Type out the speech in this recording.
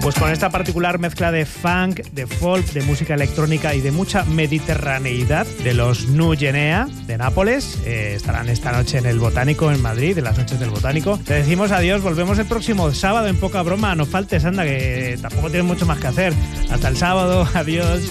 Pues con esta particular mezcla de funk, de folk, de música electrónica y de mucha mediterraneidad de los Nu Genea de Nápoles, estarán esta noche en el Botánico en Madrid, en las noches del Botánico. Te decimos adiós, volvemos el próximo sábado en Poca Broma. No faltes, anda, que tampoco tienes mucho más que hacer. Hasta el sábado, adiós.